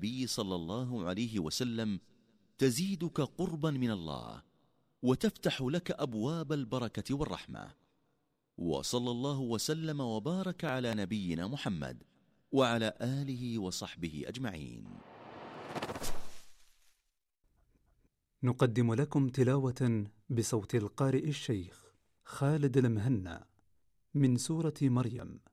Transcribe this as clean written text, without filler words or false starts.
النبي صلى الله عليه وسلم تزيدك قربا من الله وتفتح لك أبواب البركة والرحمة. وصلى الله وسلم وبارك على نبينا محمد وعلى آله وصحبه أجمعين. نقدم لكم تلاوة بصوت القارئ الشيخ خالد المهنا من سورة مريم.